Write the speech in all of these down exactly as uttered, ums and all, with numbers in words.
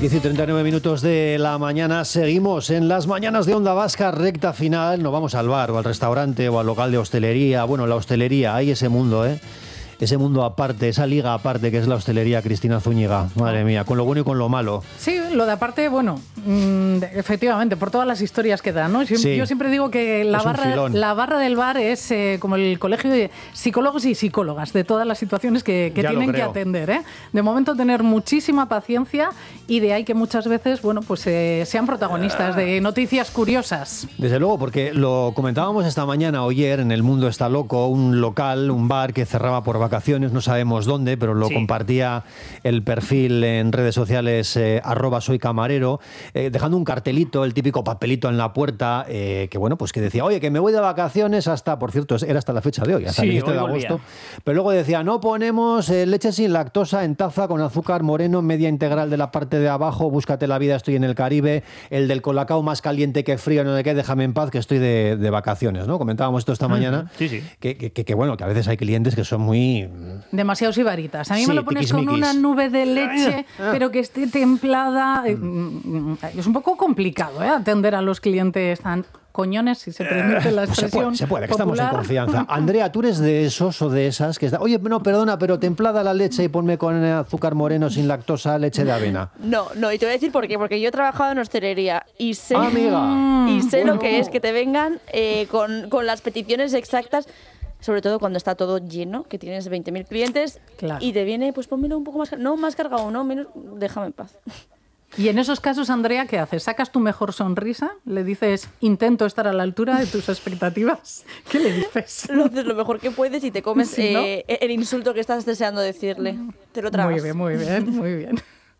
diez y treinta y nueve minutos de la mañana, seguimos en las mañanas de Onda Vasca, recta final. Nos vamos al bar o al restaurante o al local de hostelería. Bueno, la hostelería, hay ese mundo, ¿eh? Ese mundo aparte, esa liga aparte que es la hostelería, Cristina Zúñiga. Madre mía, con lo bueno y con lo malo. Sí, lo de aparte, bueno, mmm, efectivamente, por todas las historias que dan, ¿no? Yo, sí, yo siempre digo que la barra, la barra del bar es eh, como el colegio de psicólogos y psicólogas de todas las situaciones que, que tienen que atender, ¿eh? De momento tener muchísima paciencia y de ahí que muchas veces, bueno, pues eh, sean protagonistas de noticias curiosas. Desde luego, porque lo comentábamos esta mañana o ayer en El Mundo Está Loco, un local, un bar que cerraba por vacaciones. No sabemos dónde, pero lo sí. compartía el perfil en redes sociales eh, arroba soy camarero, eh, dejando un cartelito, el típico papelito en la puerta, eh, que bueno, pues que decía, oye, que me voy de vacaciones hasta, por cierto, era hasta la fecha de hoy, hasta sí, el diecisiete de agosto. Pero luego decía, no ponemos eh, leche sin lactosa en taza con azúcar moreno, media integral de la parte de abajo, búscate la vida, estoy en el Caribe, el del colacao más caliente que frío, no sé qué, déjame en paz que estoy de, de vacaciones, ¿no? Comentábamos esto esta mañana, sí, sí. Que, que, que, que bueno, que a veces hay clientes que son muy... demasiados ibaritas. A mí sí, me lo pones con una nube de leche, pero que esté templada. Mm. Es un poco complicado, ¿eh? Atender a los clientes tan coñones, si se permite la expresión. Se puede, se puede, que popular. Estamos en confianza. Andrea, ¿tú eres de esos o de esas que está, oye, no, perdona, pero templada la leche y ponme con azúcar moreno sin lactosa, leche de avena? No, no, y te voy a decir por qué, porque yo he trabajado en hostelería y sé, Amiga. y sé bueno. lo que es que te vengan eh, con, con las peticiones exactas. Sobre todo cuando está todo lleno, que tienes veinte mil clientes, claro. Y te viene, pues pónmelo un poco más, no, más cargado, no, menos, déjame en paz. Y en esos casos, Andrea, ¿qué haces? ¿Sacas tu mejor sonrisa? ¿Le dices, intento estar a la altura de tus expectativas? ¿Qué le dices? Lo haces lo mejor que puedes y te comes ¿sí, no? eh, el insulto que estás deseando decirle. Te lo tragas. Muy bien, muy bien, muy bien.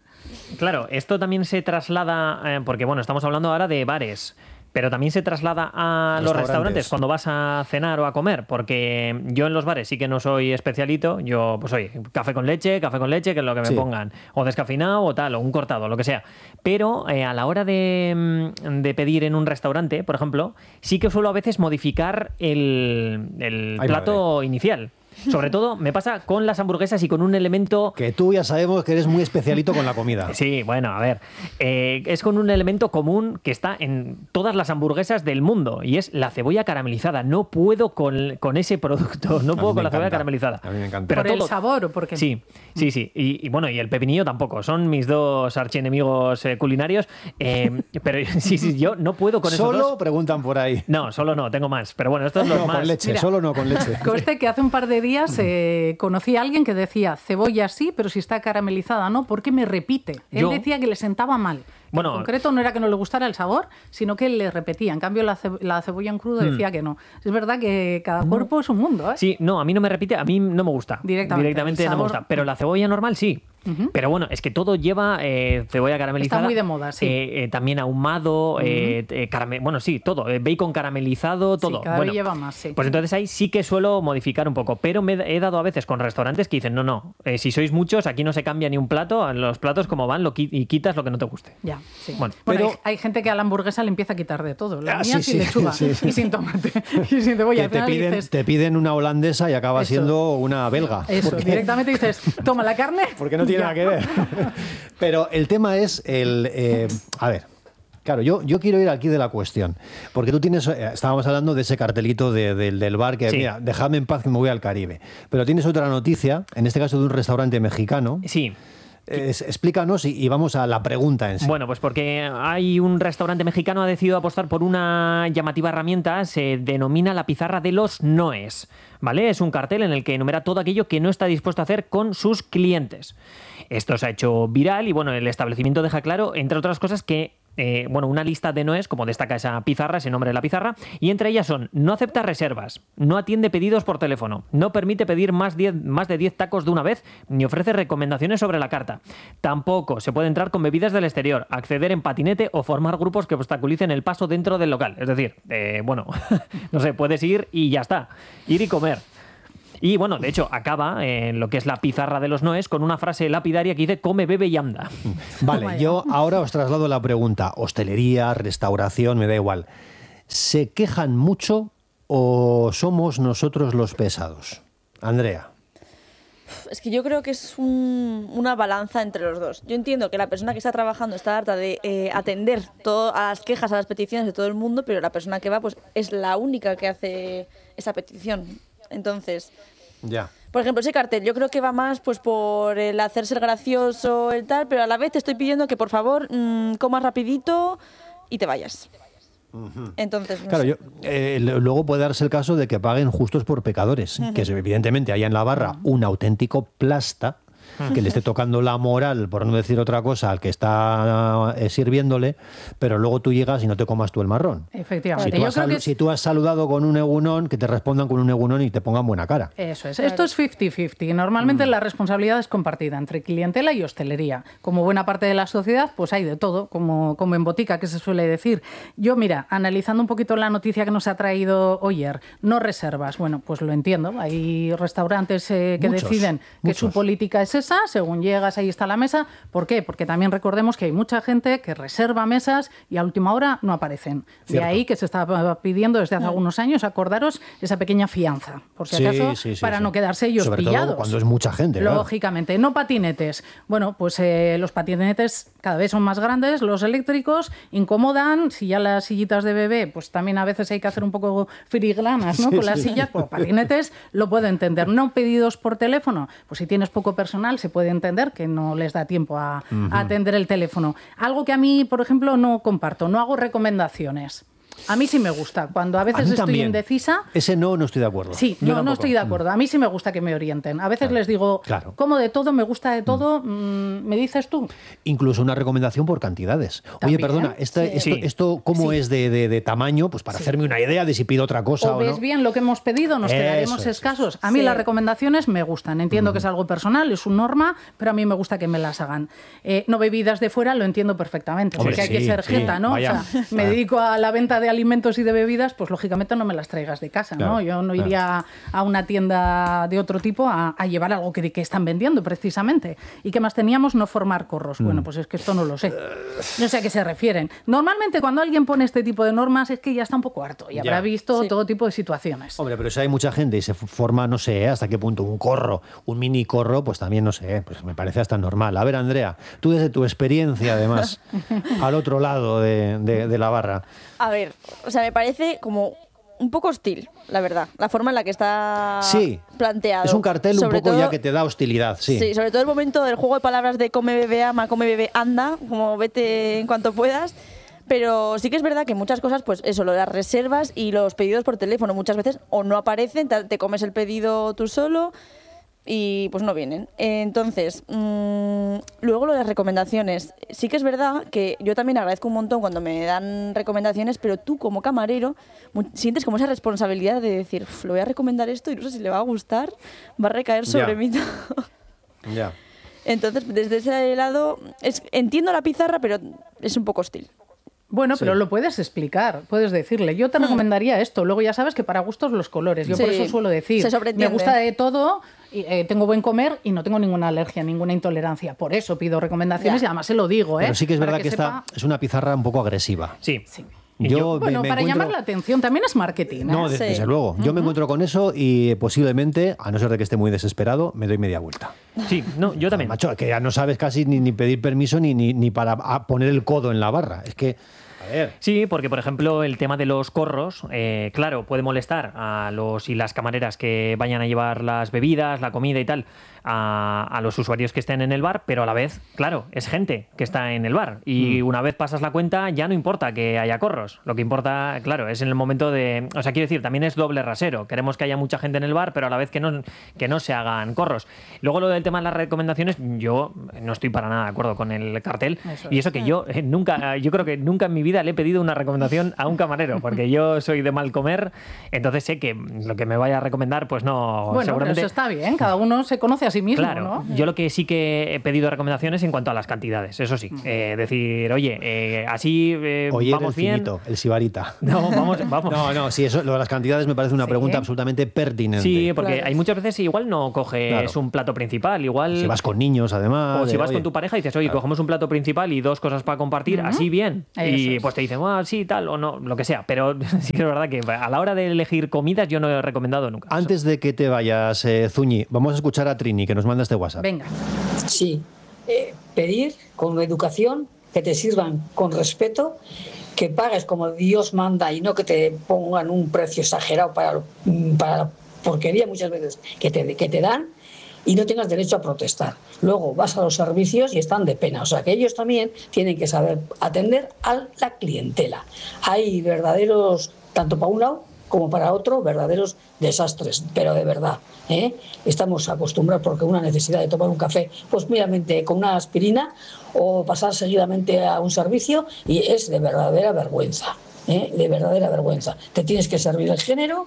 Claro, esto también se traslada, eh, porque bueno, estamos hablando ahora de bares, pero también se traslada a los restaurantes cuando vas a cenar o a comer, porque yo en los bares sí que no soy especialito, yo pues oye, café con leche, café con leche, que es lo que me sí. pongan, o descafeinado o tal, o un cortado, lo que sea. Pero eh, a la hora de, de pedir en un restaurante, por ejemplo, sí que suelo a veces modificar el, el plato madre. inicial. Sobre todo me pasa con las hamburguesas y con un elemento... Que tú ya sabemos que eres muy especialito con la comida. Sí, bueno, a ver. Eh, es con un elemento común que está en todas las hamburguesas del mundo y es la cebolla caramelizada. No puedo con, con ese producto, no puedo con la cebolla caramelizada. A mí me encanta. ¿Por Pero el todo... sabor o por qué? Sí, sí, sí. Y, y bueno, y el pepinillo tampoco. Son mis dos archienemigos eh, culinarios. Eh, pero sí, sí, yo no puedo con esos ¿Solo? dos. Preguntan por ahí. No, solo no, tengo más. Pero bueno, estos son los no, más. Con leche, Mira, solo no con leche. Conste que hace un par de días eh, conocí a alguien que decía cebolla sí, pero si está caramelizada no, porque me repite. Él Yo... decía que le sentaba mal. Bueno, en concreto no era que no le gustara el sabor, sino que le repetía. En cambio, la, ce la cebolla en crudo decía hmm. que no. Es verdad que cada cuerpo no. es un mundo, ¿eh? Sí, no, a mí no me repite, a mí no me gusta. Directamente. Directamente no me gusta. Pero la cebolla normal sí. Uh-huh. Pero bueno, es que todo lleva eh, cebolla caramelizada. Está muy de moda, sí. Eh, eh, también ahumado, uh-huh. eh, eh, caramel, bueno, sí, todo. Eh, bacon caramelizado, todo. Sí, cada bueno, vez lleva más, sí. Pues entonces ahí sí que suelo modificar un poco. Pero me he dado a veces con restaurantes que dicen, no, no, eh, si sois muchos, aquí no se cambia ni un plato. Los platos como van lo qui y quitas lo que no te guste. Ya, sí. Bueno, bueno pero... hay, hay gente que a la hamburguesa le empieza a quitar de todo. La ah, mía sí, sin sí, lechuga sí, sí. y sin tomate y sin cebolla. Que te piden, dices, te piden una holandesa y acaba eso. siendo una belga. Eso, porque... directamente dices, toma la carne. Porque no tiene ya. nada que ver. Pero el tema es el... Eh, a ver, claro, yo, yo quiero ir aquí de la cuestión. Porque tú tienes... Eh, estábamos hablando de ese cartelito de, de, del bar que, sí. mira, dejadme en paz que me voy al Caribe. Pero tienes otra noticia, en este caso de un restaurante mexicano. Sí. Es, explícanos y, y vamos a la pregunta en sí. Bueno, pues porque hay un restaurante mexicano que ha decidido apostar por una llamativa herramienta, se denomina la pizarra de los noes, ¿vale? Es un cartel en el que enumera todo aquello que no está dispuesto a hacer con sus clientes. Esto se ha hecho viral y bueno, el establecimiento deja claro, entre otras cosas, que Eh, bueno, una lista de noes, como destaca esa pizarra, ese nombre de la pizarra, y entre ellas son: no acepta reservas, no atiende pedidos por teléfono, no permite pedir más, diez, más de diez tacos de una vez, ni ofrece recomendaciones sobre la carta. Tampoco se puede entrar con bebidas del exterior, acceder en patinete o formar grupos que obstaculicen el paso dentro del local. Es decir, eh, bueno, no sé, puedes ir y ya está, ir y comer. Y bueno, de hecho, acaba en lo que es la pizarra de los noes con una frase lapidaria que dice: come, bebe y anda. Vale, yo ahora os traslado la pregunta. Hostelería, restauración, me da igual. ¿Se quejan mucho o somos nosotros los pesados? Andrea. Es que yo creo que es un, una balanza entre los dos. Yo entiendo que la persona que está trabajando está harta de eh, atender todo, a las quejas, a las peticiones de todo el mundo, pero la persona que va pues es la única que hace esa petición. Entonces, ya. Por ejemplo, ese cartel yo creo que va más pues por el hacerse el gracioso, el tal, pero a la vez te estoy pidiendo que por favor mmm, comas rapidito y te vayas. Uh-huh. Entonces, no claro, sé. yo, eh, luego puede darse el caso de que paguen justos por pecadores, uh-huh. que evidentemente haya en la barra uh-huh. un auténtico plasta que le esté tocando la moral, por no decir otra cosa, al que está eh, sirviéndole, pero luego tú llegas y no te comas tú el marrón. Efectivamente. Si tú, Yo has, creo sal- que... si tú has saludado con un egunón, que te respondan con un egunón y te pongan buena cara. Eso es. Esto es cincuenta cincuenta. Normalmente mm. la responsabilidad es compartida entre clientela y hostelería. Como buena parte de la sociedad, pues hay de todo, como, como en botica, que se suele decir. Yo, mira, analizando un poquito la noticia que nos ha traído Oyer, no reservas. Bueno, pues lo entiendo. Hay restaurantes eh, que muchos, deciden que muchos. su política es esa, según llegas, ahí está la mesa. ¿Por qué? Porque también recordemos que hay mucha gente que reserva mesas y a última hora no aparecen. Cierto. De ahí que se está pidiendo desde hace algunos años, acordaros, esa pequeña fianza, por si acaso, sí, sí, sí, para sí. no quedarse ellos Sobre pillados. Todo cuando es mucha gente. Lógicamente. Claro. No patinetes. Bueno, pues eh, los patinetes cada vez son más grandes, los eléctricos incomodan. Si ya las sillitas de bebé, pues también a veces hay que hacer un poco filigranas, ¿no? Sí, con las sí. sillas, pues patinetes lo puedo entender. No pedidos por teléfono, pues si tienes poco personal se puede entender que no les da tiempo a, uh-huh. a atender el teléfono. Algo que a mí, por ejemplo, no comparto, no hago recomendaciones. A mí sí me gusta. Cuando a veces a estoy también. indecisa... Ese no, no estoy de acuerdo. Sí, Yo no, no estoy de acuerdo. A mí sí me gusta que me orienten. A veces claro. les digo, claro. como de todo, me gusta de todo, mm. ¿me dices tú? Incluso una recomendación por cantidades. También, Oye, perdona, esta, sí. esto, Sí. ¿esto cómo sí. es de, de, de tamaño? Pues para sí. hacerme una idea de si pido otra cosa o, o ves no. bien lo que hemos pedido, nos eso, quedaremos eso, escasos. A mí sí. las recomendaciones me gustan. Entiendo mm. que es algo personal, es su norma, pero a mí me gusta que me las hagan. Eh, no bebidas de fuera, lo entiendo perfectamente. Hombre, porque sí, hay que ser sí. jeta, ¿no? Vaya. O sea, me dedico a la venta de alimentos y de bebidas, pues lógicamente no me las traigas de casa, claro, ¿no? Yo no iría claro. a una tienda de otro tipo a, a llevar algo que, que están vendiendo precisamente. ¿Y qué más teníamos? No formar corros. Mm. Bueno, pues es que esto no lo sé. No sé a qué se refieren. Normalmente cuando alguien pone este tipo de normas es que ya está un poco harto y habrá ya. visto sí. todo tipo de situaciones. Hombre, pero si hay mucha gente y se forma, no sé, hasta qué punto un corro, un mini corro, pues también no sé, pues me parece hasta normal. A ver, Andrea, tú desde tu experiencia además, al otro lado de, de, de la barra. A ver, o sea, me parece como un poco hostil, la verdad, la forma en la que está sí, planteado. Es un cartel sobre un poco todo, ya que te da hostilidad, sí. Sí, sobre todo el momento del juego de palabras de come, bebe, ama, come, bebe, anda, como vete en cuanto puedas. Pero sí que es verdad que muchas cosas, pues eso, lo de las reservas y los pedidos por teléfono muchas veces o no aparecen, te comes el pedido tú solo y pues no vienen. Entonces, mmm, luego lo de las recomendaciones. Sí que es verdad que yo también agradezco un montón cuando me dan recomendaciones, pero tú como camarero sientes como esa responsabilidad de decir, le voy a recomendar esto y no sé si le va a gustar, va a recaer sobre ya. mí todo. Ya. Entonces, desde ese lado, es, entiendo la pizarra, pero es un poco hostil. Bueno, sí. pero lo puedes explicar, puedes decirle, yo te mm. recomendaría esto, luego ya sabes que para gustos los colores, yo sí. por eso suelo decir, me gusta de todo, y, eh, tengo buen comer y no tengo ninguna alergia, ninguna intolerancia, por eso pido recomendaciones ya. y además se lo digo. ¿eh? Pero sí que es verdad que, que sepa... esta es una pizarra un poco agresiva. Sí, sí. Yo yo, bueno, me, me para encuentro... llamar la atención también es marketing. ¿eh? No, de, sí. desde luego. Yo uh-huh. me encuentro con eso y posiblemente, a no ser de que esté muy desesperado, me doy media vuelta. Sí, no, yo también. Macho, que ya no sabes casi ni, ni pedir permiso ni, ni, ni para poner el codo en la barra. Es que... A ver. Sí, porque por ejemplo el tema de los corros, eh, claro, puede molestar a los y las camareras que vayan a llevar las bebidas, la comida y tal, a, a los usuarios que estén en el bar, pero a la vez, claro, es gente que está en el bar y mm. una vez pasas la cuenta ya no importa que haya corros, lo que importa, claro, es en el momento de, o sea, quiero decir, también es doble rasero, queremos que haya mucha gente en el bar, pero a la vez que no, que no se hagan corros. Luego lo del tema de las recomendaciones, yo no estoy para nada de acuerdo con el cartel eso y eso es. que yo eh, nunca, yo creo que nunca en mi vida le he pedido una recomendación a un camarero, porque yo soy de mal comer, entonces sé que lo que me vaya a recomendar, pues no, bueno, seguramente... Bueno, eso está bien, cada uno se conoce a sí mismo, claro, ¿no? Yo lo que sí que he pedido recomendaciones en cuanto a las cantidades, eso sí, eh, decir, oye, eh, así eh, oye, vamos el bien... finito, el sibarita. No, vamos, vamos. No, no, sí, eso, lo de las cantidades me parece una sí. pregunta absolutamente pertinente. Sí, porque claro. hay muchas veces igual no coges claro. un plato principal, igual... Si vas con niños, además... O si de, vas oye, con tu pareja y dices, oye, claro. cogemos un plato principal y dos cosas para compartir, uh-huh. así bien. Eso y es. pues te dicen, ah, sí, tal, o no, lo que sea. Pero sí que es verdad que a la hora de elegir comidas yo no he recomendado nunca. Antes de que te vayas, eh, Zuñi, vamos a escuchar a Trini, que nos manda este WhatsApp. Venga. Sí, eh, pedir con educación, que te sirvan con respeto, que pagues como Dios manda y no que te pongan un precio exagerado para, para la porquería muchas veces que te, que te dan, y no tengas derecho a protestar. Luego vas a los servicios y están de pena. O sea que ellos también tienen que saber atender a la clientela. Hay verdaderos, tanto para un lado como para otro, verdaderos desastres, pero de verdad, ¿eh? Estamos acostumbrados porque una necesidad de tomar un café, pues meramente con una aspirina, o pasar seguidamente a un servicio, y es de verdadera vergüenza. ¿Eh? De verdadera vergüenza. Te tienes que servir el género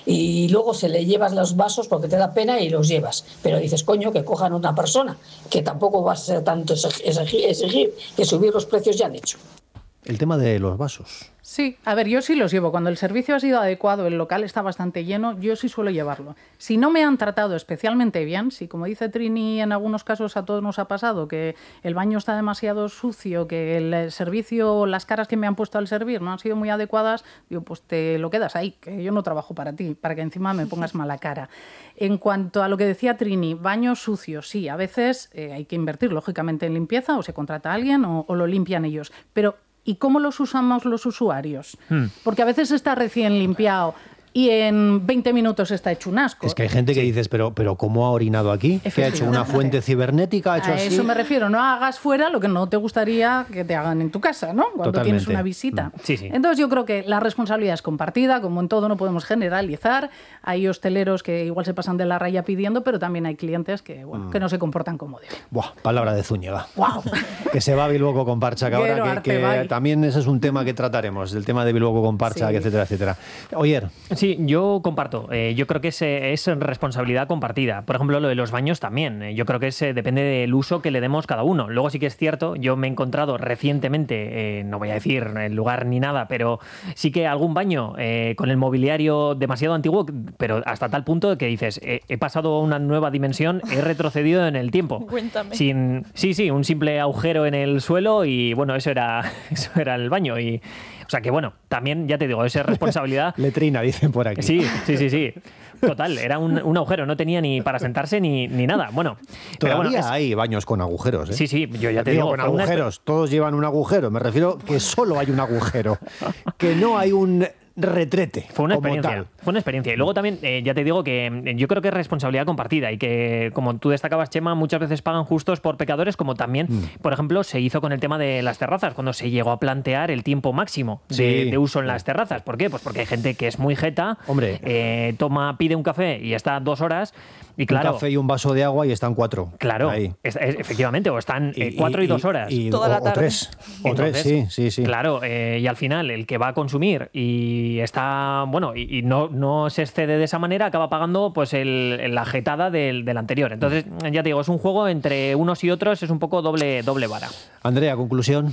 y luego se le llevas los vasos porque te da pena y los llevas. Pero dices, coño, que cojan a una persona, que tampoco va a ser tanto exigir, exigir que subir los precios ya han hecho. El tema de los vasos. Sí, a ver, yo sí los llevo. Cuando el servicio ha sido adecuado, el local está bastante lleno, yo sí suelo llevarlo. Si no me han tratado especialmente bien, si como dice Trini, en algunos casos a todos nos ha pasado, que el baño está demasiado sucio, que el servicio, las caras que me han puesto al servir no han sido muy adecuadas, digo, pues te lo quedas ahí, que yo no trabajo para ti, para que encima me pongas mala cara. En cuanto a lo que decía Trini, baño sucio, sí, a veces eh, hay que invertir, lógicamente, en limpieza, o se contrata a alguien o, o lo limpian ellos, pero ¿y cómo los usamos los usuarios? Hmm. Porque a veces está recién limpiado y en veinte minutos está hecho un asco. Es que hay gente que sí. dices, pero, pero ¿cómo ha orinado aquí? ¿Qué ha hecho? ¿Una fuente cibernética? ¿Ha hecho a así? Eso me refiero. No hagas fuera lo que no te gustaría que te hagan en tu casa, ¿no? Cuando Totalmente. Tienes una visita. Sí, sí. Entonces yo creo que la responsabilidad es compartida. Como en todo, no podemos generalizar. Hay hosteleros que igual se pasan de la raya pidiendo, pero también hay clientes que, bueno, mm. que no se comportan como deben. Buah, palabra de Zúñiga. Wow. Que se va a Bilboko con Parcha, que ahora que, que también ese es un tema que trataremos, el tema de Bilboko con Parcha, sí. etcétera, etcétera. Oyer. Sí, yo comparto. Eh, yo creo que es, es responsabilidad compartida. Por ejemplo, lo de los baños también. Eh, yo creo que es, eh, depende del uso que le demos cada uno. Luego sí que es cierto, yo me he encontrado recientemente, eh, no voy a decir el lugar ni nada, pero sí que algún baño eh, con el mobiliario demasiado antiguo, pero hasta tal punto de que dices, eh, he pasado a una nueva dimensión, he retrocedido en el tiempo. Cuéntame. Sin, sí, sí, un simple agujero en el suelo y bueno, eso era, eso era el baño. Y, o sea que bueno, también ya te digo, esa es responsabilidad. Letrina, dicen por aquí. Sí, sí, sí, sí. Total, era un, un agujero, no tenía ni para sentarse ni, ni nada. Bueno, todavía pero bueno, es... hay baños con agujeros, ¿eh? Sí, sí, yo ya te digo, digo. con agujeros, una... todos llevan un agujero. Me refiero que solo hay un agujero, que no hay un retrete. Fue una como experiencia. Tal. Fue una experiencia. Y luego también, eh, ya te digo que eh, yo creo que es responsabilidad compartida y que, como tú destacabas, Chema, muchas veces pagan justos por pecadores, como también, mm. por ejemplo, se hizo con el tema de las terrazas, cuando se llegó a plantear el tiempo máximo de, sí. de uso en las terrazas. ¿Por qué? Pues porque hay gente que es muy jeta, Hombre. Eh, toma, pide un café y está dos horas. Y claro, un café y un vaso de agua y están cuatro. Claro, ahí. Es, es, efectivamente, o están eh, y, cuatro y, y dos horas. Y, y, Toda o, la tarde. O tres, o Entonces, tres sí, sí, sí. Claro, eh, y al final el que va a consumir y está, bueno, y, y no, no se excede de esa manera, acaba pagando pues el, la jetada del, del anterior. Entonces, ya te digo, es un juego entre unos y otros, es un poco doble, doble vara. Andrea, conclusión.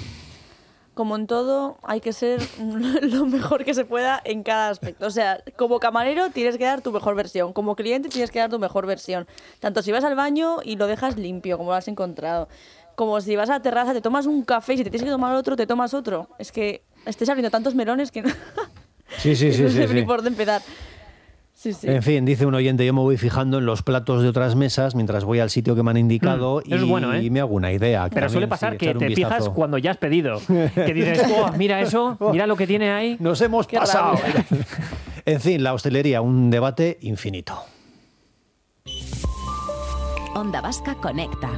Como en todo, hay que ser lo mejor que se pueda en cada aspecto. O sea, como camarero tienes que dar tu mejor versión. Como cliente tienes que dar tu mejor versión. Tanto si vas al baño y lo dejas limpio, como lo has encontrado. Como si vas a la terraza, te tomas un café y si te tienes que tomar otro, te tomas otro. Es que estés abriendo tantos melones que no, sí, sí, sí, no sí, sé sí. ni por dónde empezar. Sí, sí. En fin, dice un oyente, yo me voy fijando en los platos de otras mesas mientras voy al sitio que me han indicado mm, y, es bueno, ¿eh? y me hago una idea. Pero suele pasar sí, que te fijas cuando ya has pedido. Que dices, oh, mira eso, mira lo que tiene ahí. Nos hemos Qué pasado. En fin, la hostelería, un debate infinito. Onda Vasca conecta.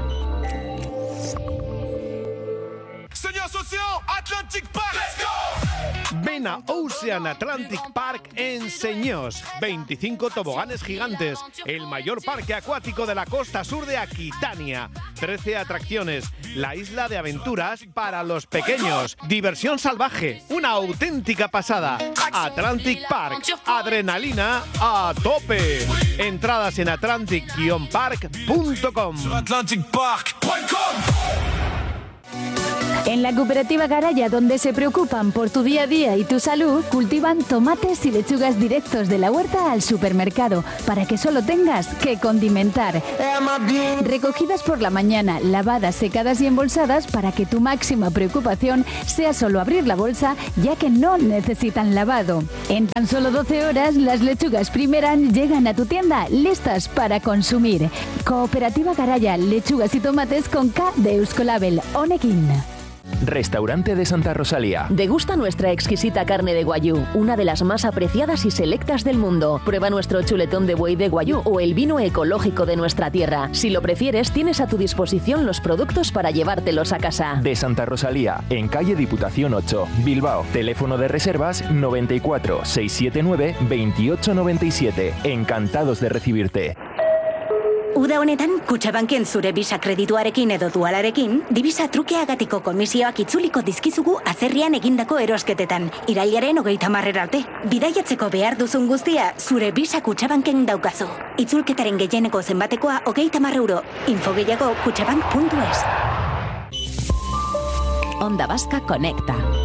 Señor socio, Atlantic Park. Let's go. Ven a Ocean Atlantic Park en Señós. veinticinco toboganes gigantes, el mayor parque acuático de la costa sur de Aquitania. trece atracciones, la isla de aventuras para los pequeños. Diversión salvaje, una auténtica pasada. Atlantic Park, adrenalina a tope. Entradas en atlantic guion park punto com. atlantic park punto com. En la cooperativa Garaya, donde se preocupan por tu día a día y tu salud, cultivan tomates y lechugas directos de la huerta al supermercado, para que solo tengas que condimentar. Recogidas por la mañana, lavadas, secadas y embolsadas para que tu máxima preocupación sea solo abrir la bolsa, ya que no necesitan lavado. En tan solo doce horas, las lechugas Primeran llegan a tu tienda listas para consumir. Cooperativa Garaya, lechugas y tomates con K de Euskolabel, Honekin. Restaurante de Santa Rosalía. Degusta nuestra exquisita carne de guayú, una de las más apreciadas y selectas del mundo. Prueba nuestro chuletón de buey de guayú o el vino ecológico de nuestra tierra. Si lo prefieres, tienes a tu disposición los productos para llevártelos a casa. De Santa Rosalía, en calle Diputación ocho, Bilbao. Teléfono de reservas noventa y cuatro, seiscientos setenta y nueve, veintiocho noventa y siete. Encantados de recibirte. Uda honetan, Kutxabanken zure Visa kredituarekin edo dualarekin, Divisa trukeagatiko komisioak itzuliko dizkizugu atzerrian egindako erosketetan, irailaren hogeita marrera arte. Bidaiatzeko behar duzun guztia, zure Visa Kutxabanken daukazu. Itzulketaren gehieneko zenbatekoa hogeita mar euro. Info gehiago kutxabank puntu es. Onda Vasca Conecta.